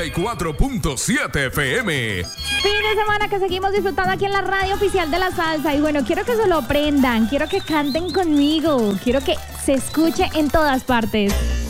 94.7 FM. Fin de semana que seguimos disfrutando aquí en la radio oficial de la salsa. Y bueno, quiero que se lo aprendan, quiero que canten conmigo, quiero que se escuche en todas partes.